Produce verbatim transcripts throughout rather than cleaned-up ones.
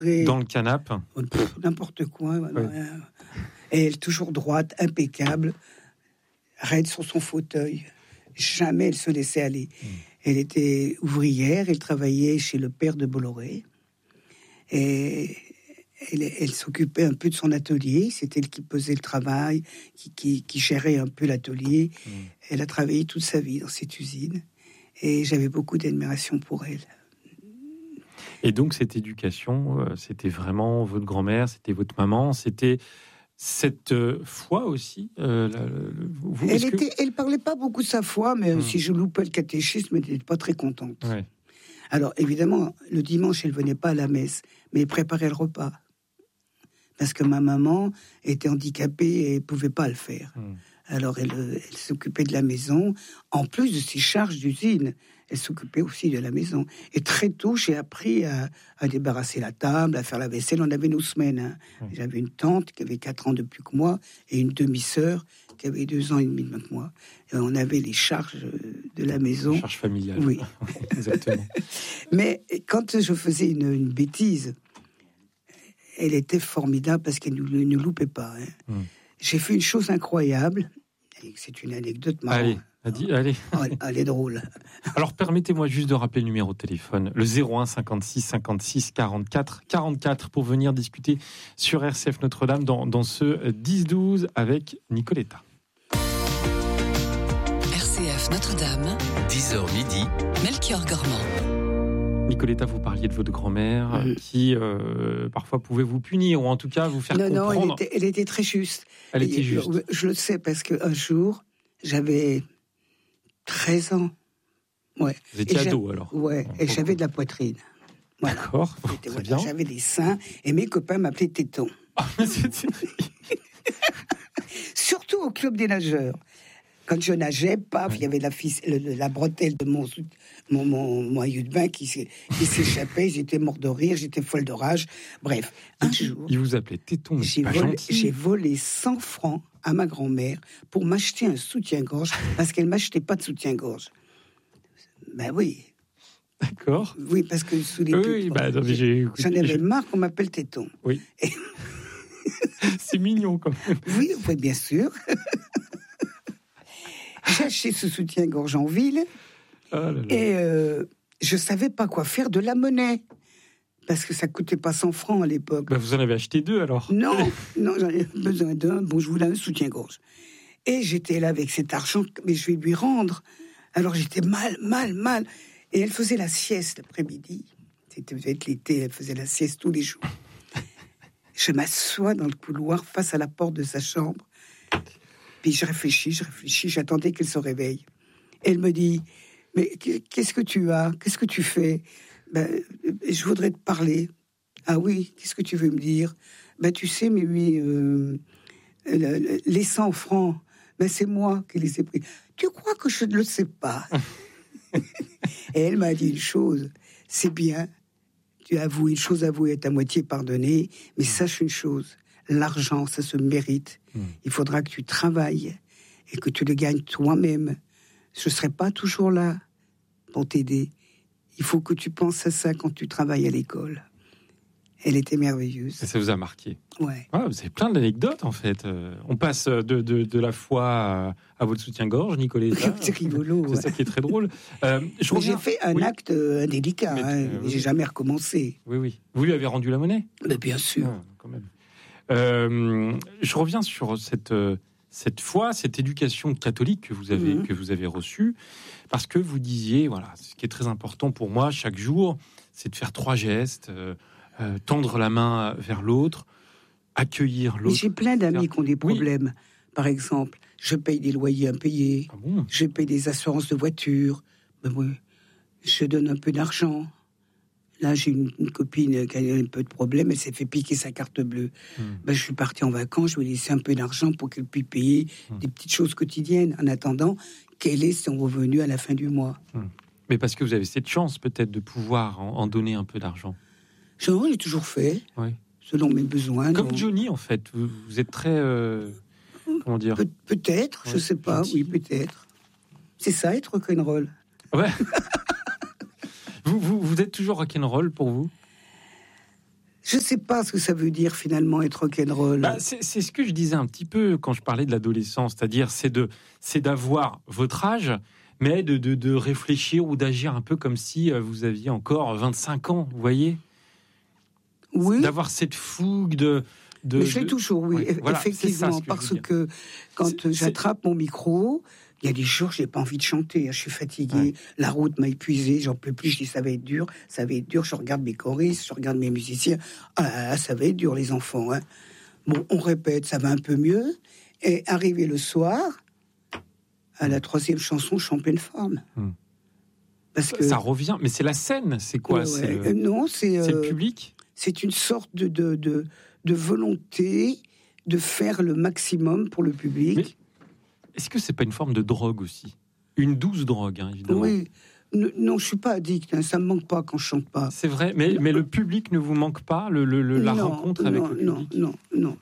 Et, dans le canapé. Pff, n'importe quoi. Ouais. Et elle, toujours droite, impeccable, raide sur son fauteuil. Jamais elle se laissait aller. Mmh. Elle était ouvrière, elle travaillait chez le père de Bolloré. Et elle, elle s'occupait un peu de son atelier. C'est elle qui pesait le travail, qui, qui, qui gérait un peu l'atelier. Mmh. Elle a travaillé toute sa vie dans cette usine. Et j'avais beaucoup d'admiration pour elle. Et donc, cette éducation, euh, c'était vraiment votre grand-mère, c'était votre maman, c'était cette euh, foi aussi. Euh, la, vous, elle était, que... elle parlait pas beaucoup de sa foi, mais hum. si je loupais le catéchisme, elle n'était pas très contente. Ouais. Alors, évidemment, le dimanche, elle venait pas à la messe, mais elle préparait le repas. Parce que ma maman était handicapée et pouvait pas le faire. Hum. Alors, elle, elle s'occupait de la maison, en plus de ses charges d'usine. Elle s'occupait aussi de la maison. Et très tôt, j'ai appris à, à débarrasser la table, à faire la vaisselle. On avait nos semaines. Hein. Mmh. J'avais une tante qui avait quatre ans de plus que moi et une demi-sœur qui avait deux ans et demi de moins que moi. Et on avait les charges de la maison. Les charges familiales. Oui. Exactement. Mais quand je faisais une, une bêtise, elle était formidable parce qu'elle ne nous loupait pas. Hein. Mmh. J'ai fait une chose incroyable. Et c'est une anecdote marrante. Allez. Dit, allez. Elle est drôle. Alors, permettez-moi juste de rappeler le numéro de téléphone, le zéro un cinquante-six cinquante-six quarante-quatre quarante-quatre pour venir discuter sur R C F Notre-Dame dans, dans ce dix douze avec Nicoletta. R C F Notre-Dame, dix heures midi, Melchior Gormand. Nicoletta, vous parliez de votre grand-mère mmh. qui euh, parfois pouvait vous punir ou en tout cas vous faire non, comprendre. Non, non, elle, elle était très juste. Elle était juste. Je, je le sais parce qu'un jour, j'avais treize ans. Ouais. Vous étiez ado alors. Ouais, et oh, j'avais oh. de la poitrine. Voilà. D'accord. Très voilà, bien. J'avais des seins et mes copains m'appelaient Téton. Oh, mais c'était... Surtout au club des nageurs. Quand je nageais, paf, il ouais. y avait la, fisse, le, la bretelle de mon, mon, mon, mon maillot de bain qui, qui s'échappait. J'étais mort de rire, j'étais folle de rage. Bref, un il, jour... Il vous appelait Téton, mais j'ai, pas volé, gentil. j'ai volé cent francs à ma grand-mère pour m'acheter un soutien-gorge parce qu'elle ne m'achetait pas de soutien-gorge. Ben oui. D'accord. Oui, parce que sous les oui, pubs, oui, bah, non, j'ai, j'en avais j'ai... marre qu'on m'appelle Téton. Oui. Et... C'est mignon quand même. Oui, oui, bien sûr. J'ai acheté ce soutien-gorge en ville oh là là. et euh, je ne savais pas quoi faire de la monnaie. Parce que ça ne coûtait pas cent francs à l'époque. Bah vous en avez acheté deux alors? Non, non, j'en avais besoin d'un. Bon, je voulais un soutien-gorge. Et j'étais là avec cet argent, mais je vais lui rendre. Alors j'étais mal, mal, mal. Et elle faisait la sieste l'après-midi. C'était peut-être l'été, elle faisait la sieste tous les jours. Je m'assois dans le couloir face à la porte de sa chambre. Puis je réfléchis, je réfléchis, j'attendais qu'elle se réveille. Elle me dit, mais qu'est-ce que tu as? Qu'est-ce que tu fais? Ben, je voudrais te parler. Ah oui, qu'est-ce que tu veux me dire? Ben, tu sais, mais oui, euh, les cent francs, ben, c'est moi qui les ai pris. Tu crois que je ne le sais pas? Et elle m'a dit une chose, c'est bien, tu avoues une chose, avouée est à moitié pardonnée, mais sache une chose, l'argent, ça se mérite. Mmh. Il faudra que tu travailles et que tu le gagnes toi-même. Je ne serai pas toujours là pour t'aider. Il faut que tu penses à ça quand tu travailles à l'école. Elle était merveilleuse. Et ça vous a marqué. Ouais. Ah, vous avez plein d'anecdotes, en fait. Euh, on passe de, de, de la foi à, à votre soutien-gorge, Nicoletta. C'est rigolo. C'est ouais. ça qui est très drôle. Euh, je reviens... J'ai fait un oui. acte indélicat. Mais, hein. euh, oui. J'ai jamais recommencé. Oui, oui. Vous lui avez rendu la monnaie? Mais bien sûr. Ah, quand même. Euh, je reviens sur cette... Euh, cette foi, cette éducation catholique que vous avez, mmh. que vous avez reçue, parce que vous disiez, voilà, ce qui est très important pour moi chaque jour, c'est de faire trois gestes, euh, euh, tendre la main vers l'autre, accueillir l'autre. Mais j'ai plein d'amis qui ont des problèmes. Oui. Par exemple, je paye des loyers impayés, ah bon je paye des assurances de voiture, ben oui, je donne un peu d'argent. Là, j'ai une, une copine qui a un peu de problème, elle s'est fait piquer sa carte bleue. Mmh. Ben, je suis parti en vacances, je lui ai laissé un peu d'argent pour qu'elle puisse payer mmh. des petites choses quotidiennes, en attendant qu'elle ait son revenu à la fin du mois. Mmh. Mais parce que vous avez cette chance, peut-être, de pouvoir en, en donner un peu d'argent. Je l'ai toujours fait, oui. selon mes besoins. Comme non. Johnny, en fait. Vous, vous êtes très... Euh, comment dire Pe- Peut-être, ouais, je sais pas, gentil. Oui, peut-être. C'est ça, être rock'n'roll. Ouais. Vous, vous, vous êtes toujours rock'n'roll pour vous? Je ne sais pas ce que ça veut dire finalement être rock'n'roll. Bah, c'est, c'est ce que je disais un petit peu quand je parlais de l'adolescence, c'est-à-dire c'est, de, c'est d'avoir votre âge, mais de, de, de réfléchir ou d'agir un peu comme si vous aviez encore vingt-cinq ans, vous voyez ? Oui. D'avoir cette fougue de... de Mais je l'ai de... toujours, oui, Ouais, voilà, effectivement, c'est ça, parce que, que quand c'est, j'attrape c'est... mon micro... Il y a des jours, j'ai pas envie de chanter. Je suis fatigué. Ouais. La route m'a épuisé. J'en peux plus. Je dis, ça va être dur. Ça va être dur. Je regarde mes choristes, je regarde mes musiciens. Ah, ça va être dur, les enfants. Hein. Bon, on répète, ça va un peu mieux. Et arrivé le soir, à la troisième chanson, je suis en pleine forme. Hum. Parce que ça revient. Mais c'est la scène. C'est quoi ouais, c'est ouais. le... Euh, Non, c'est, c'est euh, le public. C'est une sorte de, de, de, de volonté de faire le maximum pour le public. Mais... Est-ce que c'est pas une forme de drogue aussi ? Une douce drogue, hein, évidemment. Oui. Non, je suis pas addict. Hein, ça me manque pas quand je chante pas. C'est vrai, mais, mais le public ne vous manque pas, le, le, le la non, rencontre non, avec le public. Non, non, non.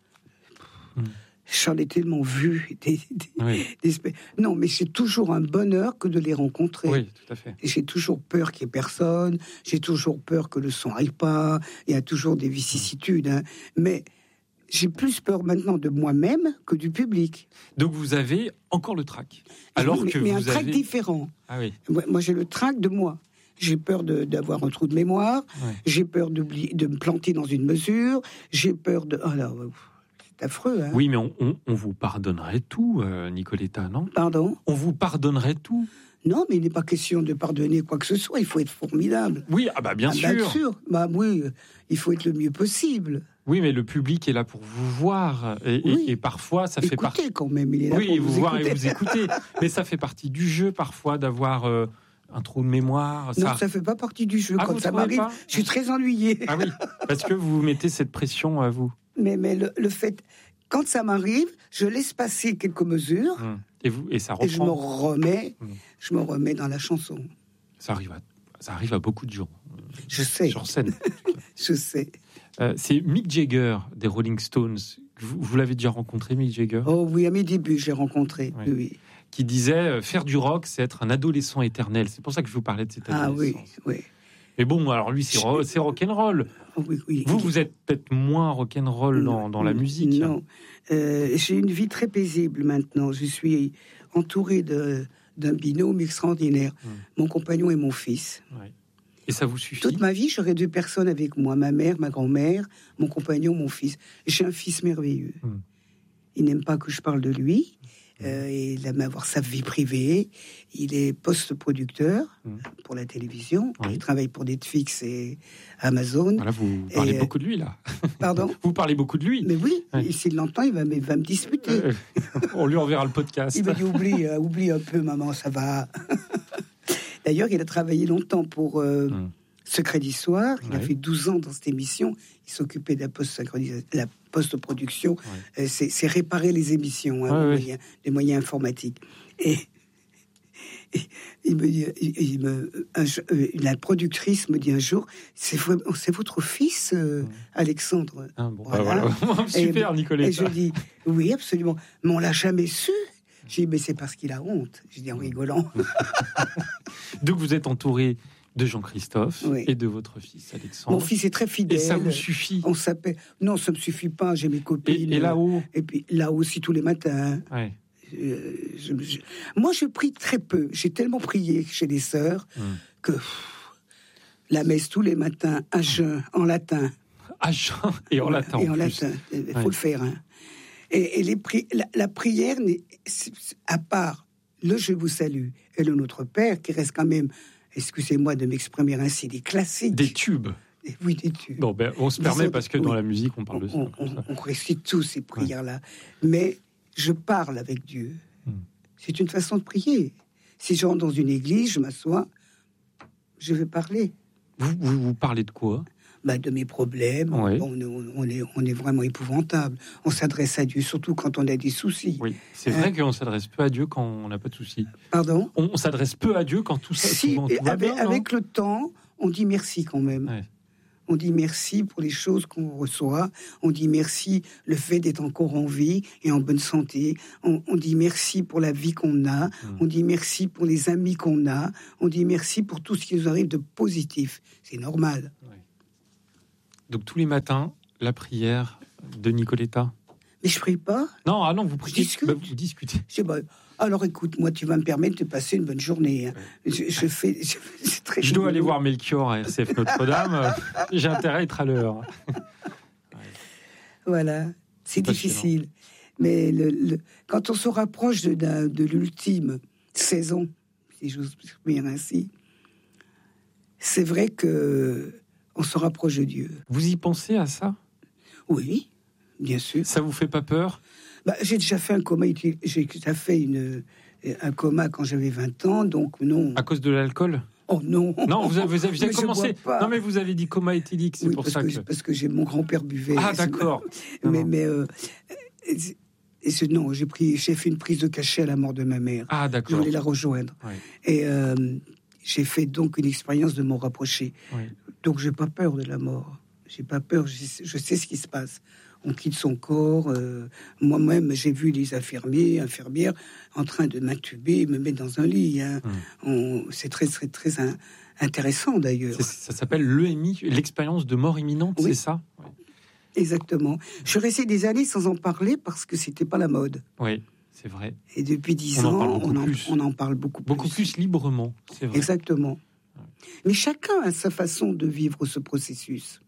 Hum. J'en ai tellement vu. Des, des, oui. des... Non, mais c'est toujours un bonheur que de les rencontrer. Oui, tout à fait. Et j'ai toujours peur qu'il y ait personne. J'ai toujours peur que le son n'arrive pas. Il y a toujours des vicissitudes. Hein. Mais j'ai plus peur maintenant de moi-même que du public. Donc vous avez encore le trac, alors mais, que mais vous un trac avez... différent. Ah oui. Moi, moi, j'ai le trac de moi. J'ai peur de, d'avoir un trou de mémoire. Ouais. J'ai peur de me planter dans une mesure. J'ai peur de... Alors, c'est affreux. Hein. Oui, mais on, on, on vous pardonnerait tout, euh, Nicoletta, non ? Pardon ? On vous pardonnerait tout. Non, mais il n'est pas question de pardonner quoi que ce soit. Il faut être formidable. Oui, ah bah bien ah, sûr. Bien sûr. Bah oui, il faut être le mieux possible. Oui, mais le public est là pour vous voir. Et, oui. et, et parfois, ça Écoutez, fait partie... quand même, il est là oui, pour vous, vous voir écouter. et vous écouter. Mais ça fait partie du jeu, parfois, d'avoir euh, un trou de mémoire. Non, ça ça ne fait pas partie du jeu. Ah, quand ça m'arrive, pas je suis très ennuyée. Ah oui, parce que vous mettez cette pression à vous. Mais, mais le, le fait... Quand ça m'arrive, je laisse passer quelques mesures. Hum. Et, vous, et ça reprend. Et je me remets, hum. je me remets dans la chanson. Ça arrive à, ça arrive à beaucoup de gens. Je sais. Sur scène. Je sais. Euh, c'est Mick Jagger des Rolling Stones. Vous, vous l'avez déjà rencontré, Mick Jagger ? Oh oui, à mes débuts, j'ai rencontré. Oui. Oui. Qui disait euh, faire du rock, c'est être un adolescent éternel. C'est pour ça que je vous parlais de cette adolescence. Ah oui, oui. Mais bon, alors lui, c'est, ro- c'est rock'n'roll. Oh, oui, oui. Vous, vous êtes peut-être moins rock'n'roll dans, dans la musique. Non. Euh, j'ai une vie très paisible maintenant. Je suis entouré de, d'un binôme extraordinaire. Hum. Mon compagnon et mon fils. Ouais. Et ça vous suffit ? Toute ma vie, j'aurais deux personnes avec moi. Ma mère, ma grand-mère, mon compagnon, mon fils. J'ai un fils merveilleux. Hum. Il n'aime pas que je parle de lui. Euh, il aime avoir sa vie privée. Il est post-producteur mmh. pour la télévision. Oui. Il travaille pour Netflix et Amazon. Voilà, vous parlez et beaucoup de lui, là. Pardon ? Vous parlez beaucoup de lui. Mais oui, oui. Et s'il l'entend, il va, il va me disputer. Euh, on lui enverra le podcast. Il m'a dit, oublie, euh, oublie un peu, maman, ça va. D'ailleurs, il a travaillé longtemps pour euh, mmh. Secret d'Histoire. Il ouais. a fait douze ans dans cette émission. Il s'occupait de la post-synchronisation. La post-production, ouais. euh, c'est, c'est réparer les émissions, hein, ouais, les, ouais. moyens, les moyens informatiques. Et, et il me dit, il, il me, un, la productrice me dit un jour, c'est, c'est votre fils, euh, Alexandre. Ah, bon, voilà. Bah voilà. Super, Nicoletta. Et je dis, oui, absolument. Mais on l'a jamais su. J'ai dit, mais c'est parce qu'il a honte. J'ai dit en rigolant. Donc vous êtes entouré de Jean-Christophe oui. et de votre fils Alexandre. Mon fils est très fidèle. Et ça vous suffit ? On s'appelle. Non, ça me suffit pas. J'ai mes copines. Et, et là-haut ? Et puis là aussi tous les matins. Ouais. Euh, je, je... Moi, je prie très peu. J'ai tellement prié chez les sœurs hum. que pff, la messe tous les matins à jeun en latin. À jeun et en latin. Et en, en latin. Il faut ouais. le faire. Hein. Et, et les pri... la, la prière, à part le Je vous salue et le Notre Père, qui reste quand même, excusez-moi de m'exprimer ainsi, des classiques. Des tubes. Oui, des tubes. Bon, ben, on se permet autres, parce que oui. dans la musique, on parle de ça. On, on, ça. on récite tous ces prières-là. Ouais. Mais je parle avec Dieu. Hmm. C'est une façon de prier. Si je rentre dans une église, je m'assois, je vais parler. Vous, vous, vous parlez de quoi ? Bah, de mes problèmes. Oui. On, on, on, est, on est vraiment épouvantable. On s'adresse à Dieu, surtout quand on a des soucis. Oui, c'est hein? vrai qu'on s'adresse peu à Dieu quand on n'a pas de soucis. Pardon ? On, on s'adresse peu à Dieu quand tout ça si, souvent, tout va avec, bien, avec le temps, on dit merci quand même. Ouais. On dit merci pour les choses qu'on reçoit. On dit merci le fait d'être encore en vie et en bonne santé. On, on dit merci pour la vie qu'on a. Mmh. On dit merci pour les amis qu'on a. On dit merci pour tout ce qui nous arrive de positif. C'est normal. Ouais. Donc tous les matins, la prière de Nicoletta. Mais je prie pas. Non, ah non, vous priez. Discute. Bah, vous discutez. Je sais pas. Alors écoute, moi, tu vas me permettre de passer une bonne journée. Hein. Je, je fais. Je, c'est très Je dois rigolo. aller voir Melchior à R C F Notre-Dame. J'ai intérêt à être à l'heure. Voilà, c'est C'est difficile. Mais le, le, quand on se rapproche de, de, de l'ultime saison, si j'ose m'exprimer ainsi, c'est vrai que on se rapproche de Dieu. Vous y pensez à ça? Oui, bien sûr. Ça vous fait pas peur? Bah, j'ai déjà fait un coma. J'ai déjà fait une, un coma quand j'avais vingt ans, donc non. À cause de l'alcool? Oh non. Non, vous avez, vous avez, vous avez Mais je commencé. bois pas. Non, mais vous avez dit coma éthylique, c'est Oui, pour parce ça que, que. parce que j'ai mon grand-père buvait. Ah, d'accord. Non, mais non. mais euh, et, et c'est- non, j'ai pris, j'ai fait une prise de cachet à la mort de ma mère. Ah, Je d'accord. voulais la rejoindre. Ouais. Et euh, j'ai fait donc une expérience de m'en rapprocher. Ouais. Donc j'ai pas peur de la mort. J'ai pas peur. Je sais, je sais ce qui se passe. On quitte son corps. euh, moi-même, j'ai vu les infirmiers, infirmières en train de m'intuber, me mettre dans un lit. Hein. Hum. On- c'est très, très, très in- intéressant d'ailleurs. C'est- Ça s'appelle l'E M I, l'expérience de mort imminente, Oui. c'est ça? Ouais. Exactement. Je suis restée des années sans en parler parce que c'était pas la mode. Oui, c'est vrai. Et depuis dix On en ans, parle beaucoup on, en, plus. on en parle beaucoup, Beaucoup plus librement, c'est vrai. Exactement. Mais chacun a sa façon de vivre ce processus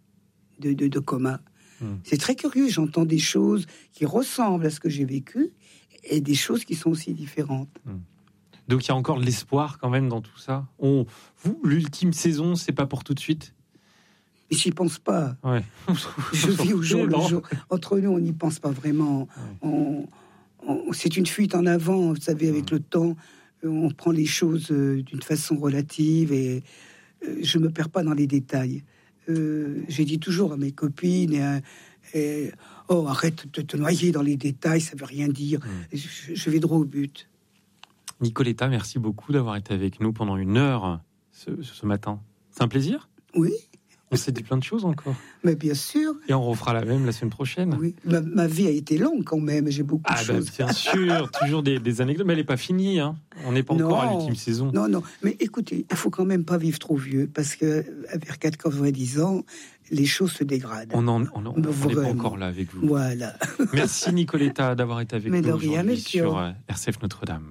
de, de, de coma. Hmm. C'est très curieux. J'entends des choses qui ressemblent à ce que j'ai vécu et des choses qui sont aussi différentes. Donc il y a encore de l'espoir quand même dans tout ça. On, vous, l'ultime saison, c'est pas pour tout de suite? Mais j'y pense pas. Ouais. Je vis au jour le Non. jour. Entre nous, on n'y pense pas vraiment. On, on- c'est une fuite en avant, vous savez, avec le temps. On prend les choses euh, d'une façon relative et euh, je me perds pas dans les détails. Euh, j'ai dit toujours à mes copines, et, à- et, oh, arrête de te noyer dans les détails, ça veut rien dire. Mm. Je, je vais droit au but. Nicoletta, merci beaucoup d'avoir été avec nous pendant une heure ce, ce matin. C'est un plaisir. Oui, On s'est dit plein de choses encore. mais bien sûr. Et on refera la même la semaine prochaine. Oui. Ma, ma vie a été longue quand même, j'ai beaucoup Ah de bah, choses. bien sûr, toujours des, des anecdotes, mais elle n'est pas finie. Hein. On n'est pas encore à Non. l'ultime saison. Non, non, mais écoutez, il faut quand même pas vivre trop vieux, parce que vers quatre-vingt-dix ans, les choses se dégradent. On n'en on, on- on n'est pas Vraiment. encore là avec vous. Voilà. Merci Nicoletta d'avoir été avec Mais nous de rien, aujourd'hui Melchior. sur euh, R C F Notre-Dame.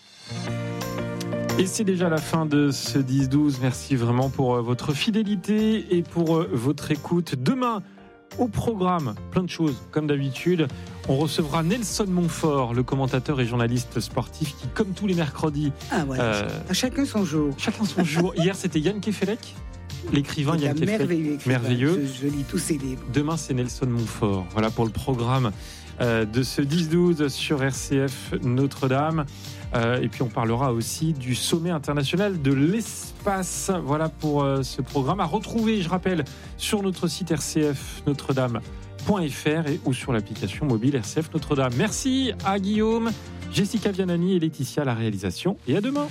Et c'est déjà la fin de ce dix douze. Merci vraiment pour euh, votre fidélité et pour euh, votre écoute. Demain, au programme, plein de choses, comme d'habitude. On recevra Nelson Montfort, le commentateur et journaliste sportif qui, comme tous les mercredis, Ah, voilà. euh, À chacun son jour. chacun son jour. Hier, c'était Yann Kefelec, l'écrivain C'est un Yann Kefelec. merveilleux écrivain. merveilleux. Je, je lis tous ses livres. Demain, c'est Nelson Montfort. Voilà pour le programme euh, de ce dix douze sur R C F Notre-Dame. Euh, et puis, on parlera aussi du sommet international de l'espace. Voilà pour euh, ce programme. À retrouver, je rappelle, sur notre site r c f notre dame point f r et ou sur l'application mobile R C F Notre-Dame. Merci à Guillaume, Jessica Vianani et Laetitia à la réalisation. Et à demain.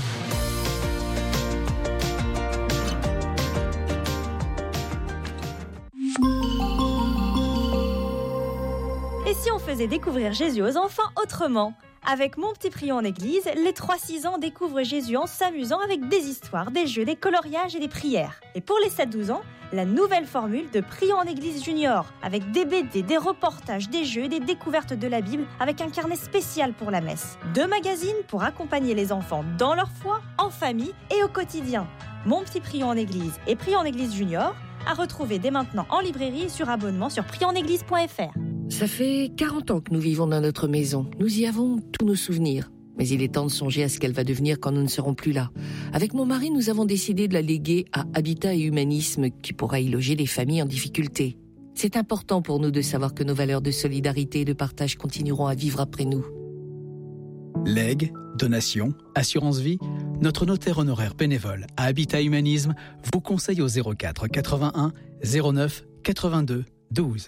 Et si on faisait découvrir Jésus aux enfants autrement? Avec Mon Petit Prion en Église, les trois six ans découvrent Jésus en s'amusant avec des histoires, des jeux, des coloriages et des prières. Et pour les sept douze ans, la nouvelle formule de Prion en Église Junior, avec des B D, des reportages, des jeux et des découvertes de la Bible, avec un carnet spécial pour la messe. Deux magazines pour accompagner les enfants dans leur foi, en famille et au quotidien. Mon Petit Prion en Église et Prion en Église Junior, à retrouver dès maintenant en librairie et sur abonnement sur prion en église point f r. Ça fait quarante ans que nous vivons dans notre maison. Nous y avons tous nos souvenirs. Mais il est temps de songer à ce qu'elle va devenir quand nous ne serons plus là. Avec mon mari, nous avons décidé de la léguer à Habitat et Humanisme, qui pourra y loger les familles en difficulté. C'est important pour nous de savoir que nos valeurs de solidarité et de partage continueront à vivre après nous. Legs, donations, assurance vie, notre notaire honoraire bénévole à Habitat Humanisme vous conseille au zéro quatre quatre-vingt-un zéro neuf quatre-vingt-deux douze.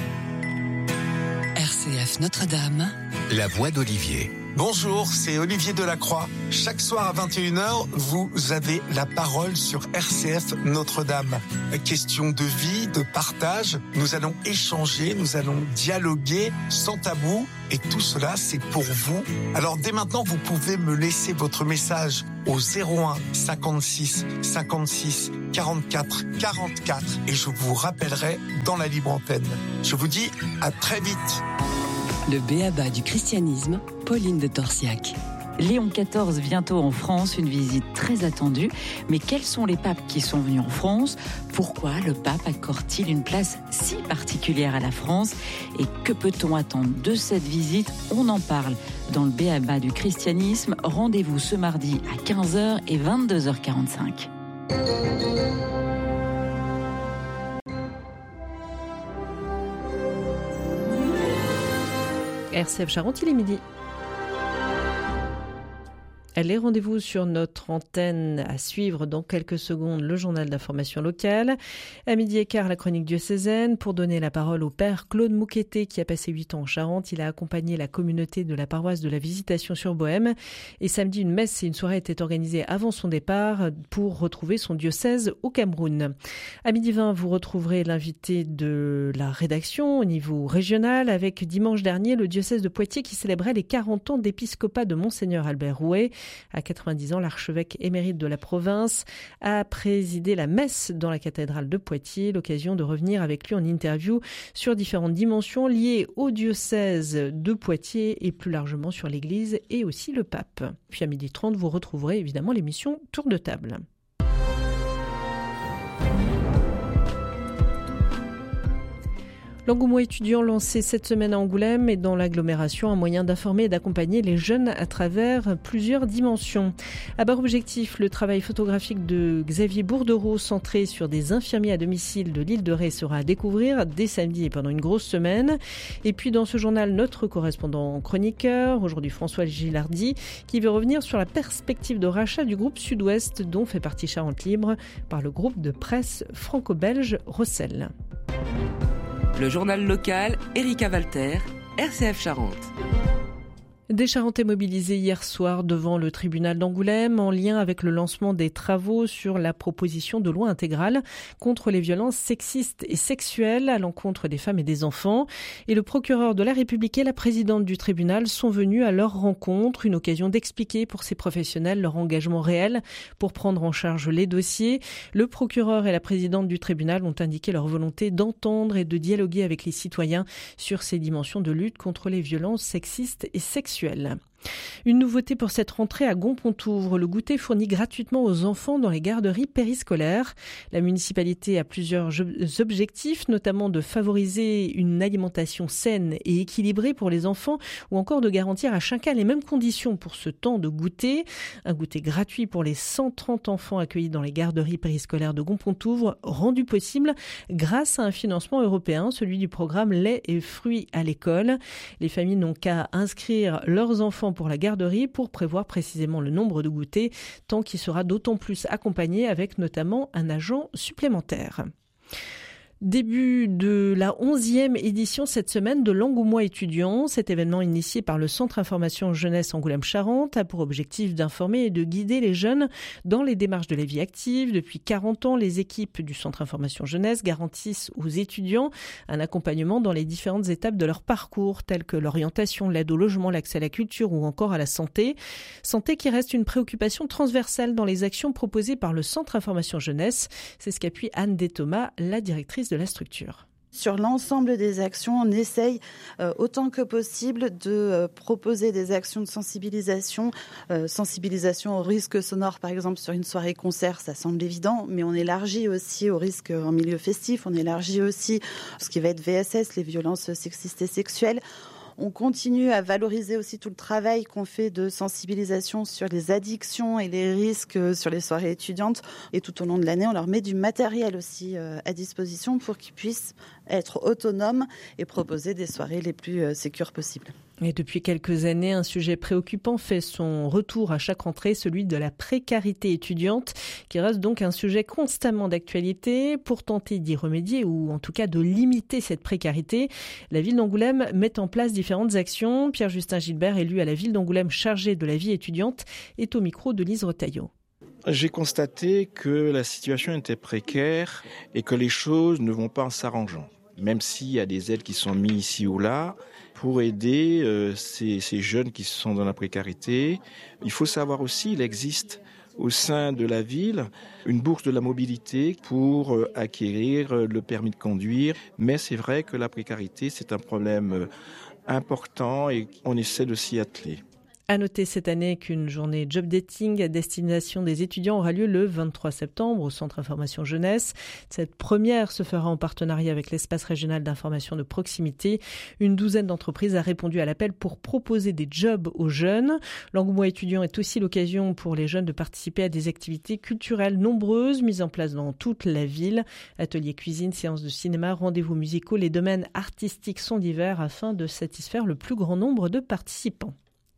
R C F Notre-Dame. La voix d'Olivier. Bonjour, c'est Olivier Delacroix. Chaque soir à vingt et une heures, vous avez la parole sur R C F Notre-Dame. Question de vie, de partage. Nous allons échanger, nous allons dialoguer sans tabou. Et tout cela, c'est pour vous. Alors dès maintenant, vous pouvez me laisser votre message au zéro un cinquante-six cinquante-six quarante-quatre quarante-quatre et je vous rappellerai dans la libre antenne. Je vous dis à très vite. Le b.a.-ba du christianisme, Pauline de Torsiac. Léon quatorze bientôt en France, une visite très attendue. Mais quels sont les papes qui sont venus en France ? Pourquoi le pape accorde-t-il une place si particulière à la France ? Et que peut-on attendre de cette visite ? On en parle dans le b.a.-ba du christianisme. Rendez-vous ce mardi à quinze heures et vingt-deux heures quarante-cinq. R C F Charente, il est midi. Allez, rendez-vous sur notre antenne à suivre dans quelques secondes le journal d'information locale. À midi et quart, la chronique diocésaine pour donner la parole au père Claude Mouqueté qui a passé huit ans en Charente. Il a accompagné la communauté de la paroisse de la Visitation sur Bohême. Et samedi, une messe et une soirée étaient organisées avant son départ pour retrouver son diocèse au Cameroun. À midi vingt, vous retrouverez l'invité de la rédaction au niveau régional avec dimanche dernier le diocèse de Poitiers qui célébrait les quarante ans d'épiscopat de Monseigneur Albert Rouet. À quatre-vingt-dix ans, l'archevêque émérite de la province a présidé la messe dans la cathédrale de Poitiers. L'occasion de revenir avec lui en interview sur différentes dimensions liées au diocèse de Poitiers et plus largement sur l'Église et aussi le pape. Puis à midi trente, vous retrouverez évidemment l'émission Tour de table. L'engouement étudiant lancé cette semaine à Angoulême et dans l'agglomération, un moyen d'informer et d'accompagner les jeunes à travers plusieurs dimensions. À bord objectif, le travail photographique de Xavier Bourdereau centré sur des infirmiers à domicile de l'île de Ré sera à découvrir dès samedi et pendant une grosse semaine. Et puis dans ce journal, notre correspondant chroniqueur, aujourd'hui François Gilardi, qui veut revenir sur la perspective de rachat du groupe Sud-Ouest dont fait partie Charente Libre par le groupe de presse franco-belge Rossel. Le journal local, Erika Walter, R C F Charente. Des Charentais mobilisés hier soir devant le tribunal d'Angoulême en lien avec le lancement des travaux sur la proposition de loi intégrale contre les violences sexistes et sexuelles à l'encontre des femmes et des enfants. Et le procureur de la République et la présidente du tribunal sont venus à leur rencontre, une occasion d'expliquer pour ces professionnels leur engagement réel pour prendre en charge les dossiers. Le procureur et la présidente du tribunal ont indiqué leur volonté d'entendre et de dialoguer avec les citoyens sur ces dimensions de lutte contre les violences sexistes et sexuelles. Une nouveauté pour cette rentrée à Gonpontouvre, le goûter fourni gratuitement aux enfants dans les garderies périscolaires. La municipalité a plusieurs objectifs, notamment de favoriser une alimentation saine et équilibrée pour les enfants ou encore de garantir à chacun les mêmes conditions pour ce temps de goûter. Un goûter gratuit pour les cent trente enfants accueillis dans les garderies périscolaires de Gonpontouvre, rendu possible grâce à un financement européen, celui du programme lait et fruits à l'école. Les familles n'ont qu'à inscrire leurs enfants pour la garderie pour prévoir précisément le nombre de goûters, tant qu'il sera d'autant plus accompagné avec notamment un agent supplémentaire. Début de la onzième édition cette semaine de l'Engouement étudiant. Cet événement initié par le Centre Information Jeunesse Angoulême-Charente a pour objectif d'informer et de guider les jeunes dans les démarches de la vie active. Depuis quarante ans, les équipes du Centre Information Jeunesse garantissent aux étudiants un accompagnement dans les différentes étapes de leur parcours, telles que l'orientation, l'aide au logement, l'accès à la culture ou encore à la santé. Santé qui reste une préoccupation transversale dans les actions proposées par le Centre Information Jeunesse. C'est ce qu'appuie Anne Déthomas, la directrice de la structure. Sur l'ensemble des actions, on essaye euh, autant que possible de euh, proposer des actions de sensibilisation, euh, sensibilisation aux risques sonores, par exemple sur une soirée concert, ça semble évident, mais on élargit aussi aux risques en milieu festif, on élargit aussi ce qui va être V S S, les violences sexistes et sexuelles. On continue à valoriser aussi tout le travail qu'on fait de sensibilisation sur les addictions et les risques sur les soirées étudiantes. Et tout au long de l'année, on leur met du matériel aussi à disposition pour qu'ils puissent être autonomes et proposer des soirées les plus sécures possibles. Et depuis quelques années, un sujet préoccupant fait son retour à chaque rentrée, celui de la précarité étudiante, qui reste donc un sujet constamment d'actualité. Pour tenter d'y remédier, ou en tout cas de limiter cette précarité, la ville d'Angoulême met en place différentes actions. Pierre-Justin Gilbert, élu à la ville d'Angoulême chargé de la vie étudiante, est au micro de Lise Retailleau. J'ai constaté que la situation était précaire et que les choses ne vont pas en s'arrangeant. Même s'il y a des aides qui sont mises ici ou là, pour aider euh, ces, ces jeunes qui sont dans la précarité, il faut savoir aussi qu'il existe au sein de la ville une bourse de la mobilité pour acquérir le permis de conduire. Mais c'est vrai que la précarité, c'est un problème important et on essaie de s'y atteler. À noter cette année qu'une journée job dating à destination des étudiants aura lieu le vingt-trois septembre au Centre Information Jeunesse. Cette première se fera en partenariat avec l'Espace régional d'information de proximité. Une douzaine d'entreprises a répondu à l'appel pour proposer des jobs aux jeunes. L'engouement étudiant est aussi l'occasion pour les jeunes de participer à des activités culturelles nombreuses mises en place dans toute la ville. Ateliers cuisine, séances de cinéma, rendez-vous musicaux, les domaines artistiques sont divers afin de satisfaire le plus grand nombre de participants.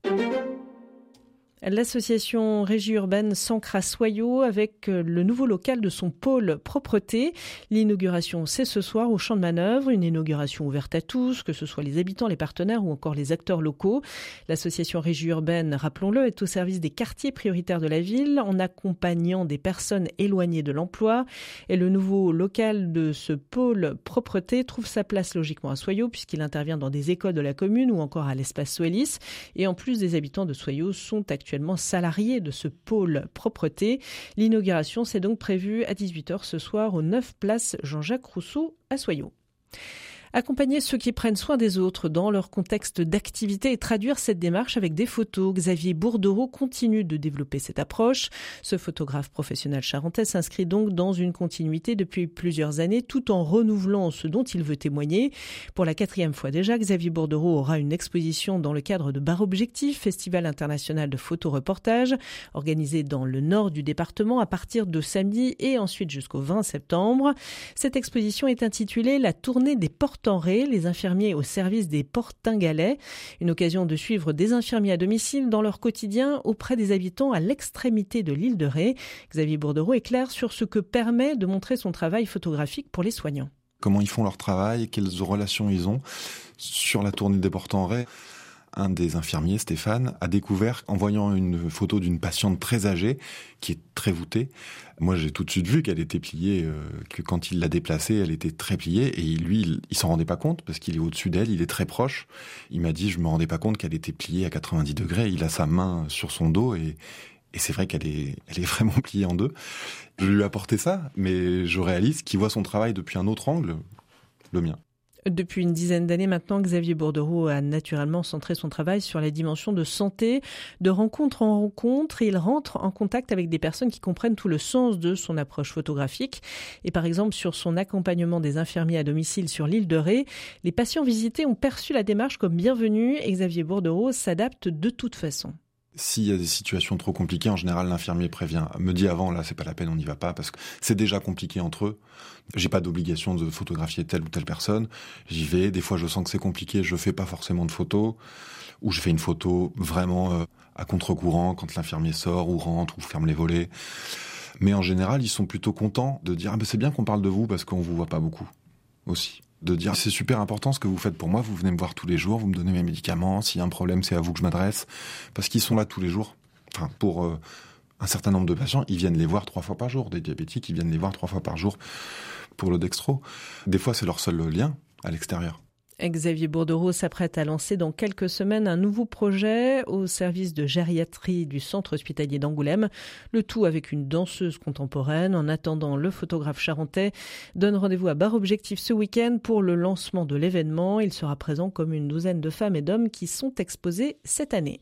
L'association Régie Urbaine s'ancre à Soyaux avec le nouveau local de son pôle propreté. L'inauguration, c'est ce soir au Champ de Manœuvre, une inauguration ouverte à tous, que ce soit les habitants, les partenaires ou encore les acteurs locaux. L'association Régie Urbaine, rappelons-le, est au service des quartiers prioritaires de la ville en accompagnant des personnes éloignées de l'emploi. Et le nouveau local de ce pôle propreté trouve sa place logiquement à Soyaux puisqu'il intervient dans des écoles de la commune ou encore à l'espace Soelis. Et en plus, des habitants de Soyaux sont actuellement salariés de ce pôle propreté. L'inauguration s'est donc prévue à dix-huit heures ce soir au neuf place Jean-Jacques Rousseau à Soyaux. Accompagner ceux qui prennent soin des autres dans leur contexte d'activité et traduire cette démarche avec des photos. Xavier Bourdereau continue de développer cette approche. Ce photographe professionnel charentais s'inscrit donc dans une continuité depuis plusieurs années tout en renouvelant ce dont il veut témoigner. Pour la quatrième fois déjà, Xavier Bourdereau aura une exposition dans le cadre de Bar Objectif, Festival international de photoreportage, organisé dans le nord du département à partir de samedi et ensuite jusqu'au vingt septembre. Cette exposition est intitulée « La tournée des portes en Ré, les infirmiers au service des portingalais ». Une occasion de suivre des infirmiers à domicile dans leur quotidien auprès des habitants à l'extrémité de l'île de Ré. Xavier Bourdereau est clair sur ce que permet de montrer son travail photographique pour les soignants. Comment ils font leur travail, quelles relations ils ont. Sur la tournée des portes en Ré, un des infirmiers, Stéphane, a découvert, en voyant une photo d'une patiente très âgée, qui est très voûtée, moi j'ai tout de suite vu qu'elle était pliée, euh, que quand il l'a déplacée, elle était très pliée, et lui, il, il s'en rendait pas compte, parce qu'il est au-dessus d'elle, il est très proche. Il m'a dit, je me rendais pas compte qu'elle était pliée à quatre-vingt-dix degrés, il a sa main sur son dos, et, et c'est vrai qu'elle est, elle est vraiment pliée en deux. Je lui ai apporté ça, mais je réalise qu'il voit son travail depuis un autre angle, le mien. Depuis une dizaine d'années maintenant, Xavier Bourdereau a naturellement centré son travail sur la dimension de santé. De rencontre en rencontre, il rentre en contact avec des personnes qui comprennent tout le sens de son approche photographique. Et par exemple, sur son accompagnement des infirmiers à domicile sur l'île de Ré, les patients visités ont perçu la démarche comme bienvenue et Xavier Bourdereau s'adapte de toute façon. S'il y a des situations trop compliquées, en général, l'infirmier prévient, me dit avant, là, c'est pas la peine, on n'y va pas, parce que c'est déjà compliqué entre eux. J'ai pas d'obligation de photographier telle ou telle personne. J'y vais. Des fois, je sens que c'est compliqué, je fais pas forcément de photos, ou je fais une photo vraiment euh, à contre-courant quand l'infirmier sort ou rentre ou ferme les volets. Mais en général, ils sont plutôt contents de dire, ah ben c'est bien qu'on parle de vous parce qu'on vous voit pas beaucoup aussi. De dire, c'est super important ce que vous faites pour moi, vous venez me voir tous les jours, vous me donnez mes médicaments, s'il y a un problème, c'est à vous que je m'adresse. Parce qu'ils sont là tous les jours. Enfin, pour euh, un certain nombre de patients, ils viennent les voir trois fois par jour. Des diabétiques, ils viennent les voir trois fois par jour pour le dextro. Des fois, c'est leur seul lien à l'extérieur. Xavier Bourdereau s'apprête à lancer dans quelques semaines un nouveau projet au service de gériatrie du centre hospitalier d'Angoulême. Le tout avec une danseuse contemporaine. En attendant, le photographe charentais donne rendez-vous à Bar Objectif ce week-end pour le lancement de l'événement. Il sera présent comme une douzaine de femmes et d'hommes qui sont exposés cette année.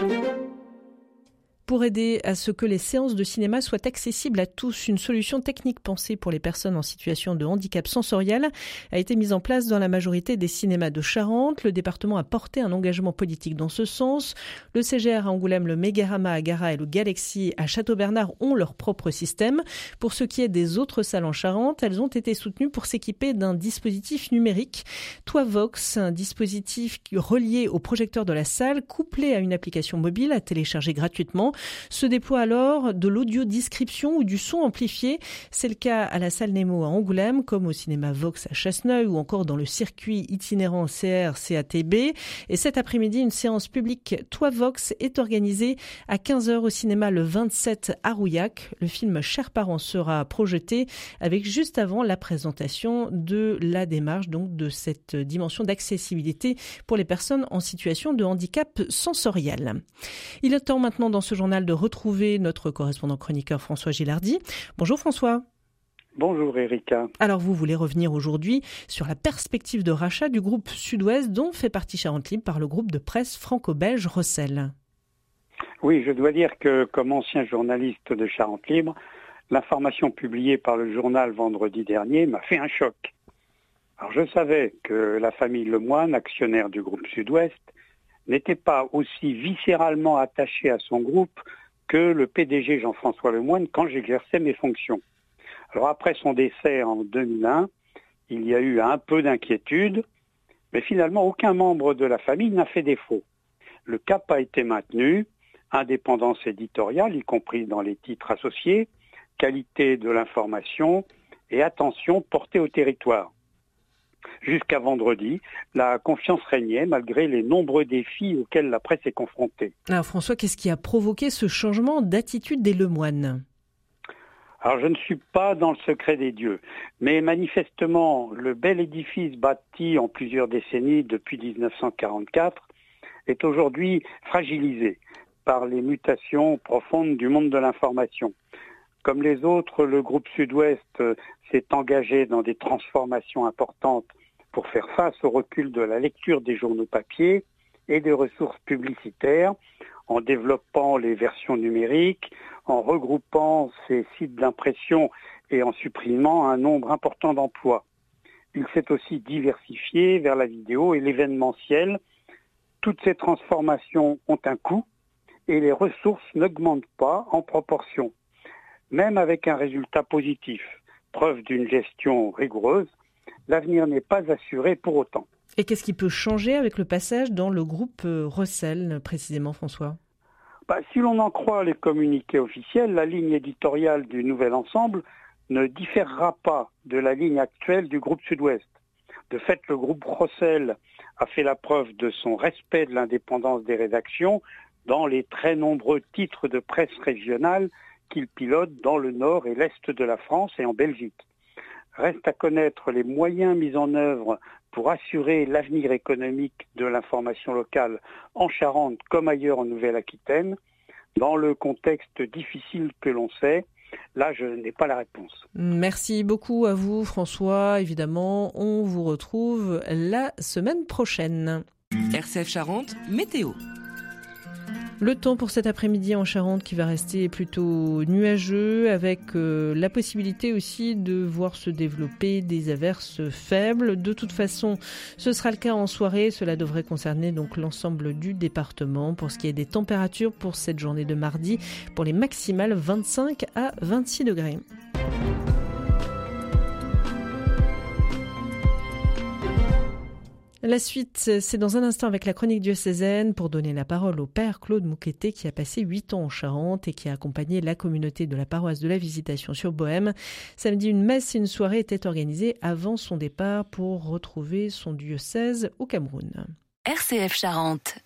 Pour aider à ce que les séances de cinéma soient accessibles à tous, une solution technique pensée pour les personnes en situation de handicap sensoriel a été mise en place dans la majorité des cinémas de Charente. Le département a porté un engagement politique dans ce sens. Le C G R à Angoulême, le Mégarama à Gara et le Galaxy à Château-Bernard ont leur propre système. Pour ce qui est des autres salles en Charente, elles ont été soutenues pour s'équiper d'un dispositif numérique. Toivox, un dispositif relié au projecteur de la salle, couplé à une application mobile à télécharger gratuitement. Se déploie alors de l'audio-description ou du son amplifié. C'est le cas à la salle Nemo à Angoulême, comme au cinéma Vox à Chasseneuil ou encore dans le circuit itinérant C R C A T B. Et cet après-midi, une séance publique Toivox est organisée à quinze heures au cinéma le vingt-sept à Rouillac. Le film Chers parents sera projeté avec juste avant la présentation de la démarche, donc de cette dimension d'accessibilité pour les personnes en situation de handicap sensoriel. Il est temps maintenant dans ce journal journal de retrouver notre correspondant chroniqueur François Gilardi. Bonjour François. Bonjour Erika. Alors vous voulez revenir aujourd'hui sur la perspective de rachat du groupe Sud-Ouest dont fait partie Charente Libre par le groupe de presse franco-belge Rossel. Oui, je dois dire que comme ancien journaliste de Charente Libre, l'information publiée par le journal vendredi dernier m'a fait un choc. Alors je savais que la famille Lemoine, actionnaire du groupe Sud-Ouest, n'était pas aussi viscéralement attachée à son groupe que le P D G Jean-François Lemoine quand j'exerçais mes fonctions. Alors après son décès en deux mille un, il y a eu un peu d'inquiétude, mais finalement aucun membre de la famille n'a fait défaut. Le cap a été maintenu, indépendance éditoriale, y compris dans les titres associés, qualité de l'information et attention portée au territoire. Jusqu'à vendredi, la confiance régnait malgré les nombreux défis auxquels la presse est confrontée. Alors François, qu'est-ce qui a provoqué ce changement d'attitude des Lemoine ? Alors je ne suis pas dans le secret des dieux, mais manifestement le bel édifice bâti en plusieurs décennies depuis dix-neuf cent quarante-quatre est aujourd'hui fragilisé par les mutations profondes du monde de l'information. Comme les autres, le groupe Sud-Ouest s'est engagé dans des transformations importantes pour faire face au recul de la lecture des journaux papier et des ressources publicitaires, en développant les versions numériques, en regroupant ces sites d'impression et en supprimant un nombre important d'emplois. Il s'est aussi diversifié vers la vidéo et l'événementiel. Toutes ces transformations ont un coût et les ressources n'augmentent pas en proportion. Même avec un résultat positif, preuve d'une gestion rigoureuse, l'avenir n'est pas assuré pour autant. Et qu'est-ce qui peut changer avec le passage dans le groupe Rossel, précisément, François ? Bah, si l'on en croit les communiqués officiels, la ligne éditoriale du nouvel ensemble ne différera pas de la ligne actuelle du groupe Sud-Ouest. De fait, le groupe Rossel a fait la preuve de son respect de l'indépendance des rédactions dans les très nombreux titres de presse régionale qu'il pilote dans le nord et l'est de la France et en Belgique. Reste à connaître les moyens mis en œuvre pour assurer l'avenir économique de l'information locale en Charente comme ailleurs en Nouvelle-Aquitaine. Dans le contexte difficile que l'on sait, là je n'ai pas la réponse. Merci beaucoup à vous François. Évidemment, on vous retrouve la semaine prochaine. R C F Charente, météo. Le temps pour cet après-midi en Charente qui va rester plutôt nuageux avec euh, la possibilité aussi de voir se développer des averses faibles. De toute façon, ce sera le cas en soirée. Cela devrait concerner donc l'ensemble du département. Pour ce qui est des températures pour cette journée de mardi, pour les maximales vingt-cinq à vingt-six degrés. La suite, c'est dans un instant avec la chronique diocésaine pour donner la parole au père Claude Mouqueté qui a passé huit ans en Charente et qui a accompagné la communauté de la paroisse de la Visitation sur Bohême. Samedi, une messe et une soirée étaient organisées avant son départ pour retrouver son diocèse au Cameroun. R C F Charente.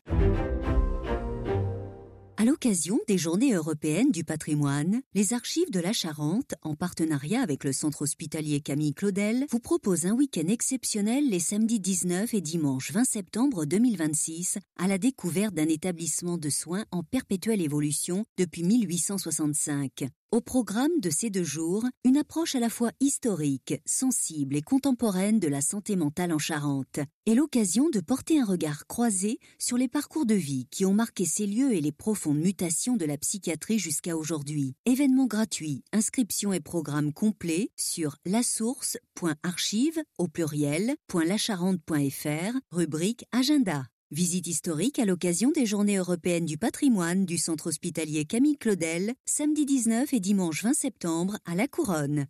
À l'occasion des Journées européennes du patrimoine, les Archives de la Charente, en partenariat avec le centre hospitalier Camille Claudel, vous proposent un week-end exceptionnel les samedis dix-neuf et dimanche vingt septembre deux mille vingt-six à la découverte d'un établissement de soins en perpétuelle évolution depuis mille huit cent soixante-cinq. Au programme de ces deux jours, une approche à la fois historique, sensible et contemporaine de la santé mentale en Charente, et l'occasion de porter un regard croisé sur les parcours de vie qui ont marqué ces lieux et les profondes mutations de la psychiatrie jusqu'à aujourd'hui. Événements gratuits, inscriptions et programmes complets sur lasource point archive au pluriel point lacharente point f r, rubrique Agenda. Visite historique à l'occasion des Journées européennes du patrimoine du centre hospitalier Camille Claudel, samedi dix-neuf et dimanche vingt septembre à La Couronne.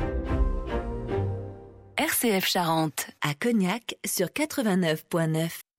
R C F Charente, à Cognac sur quatre-vingt-neuf virgule neuf.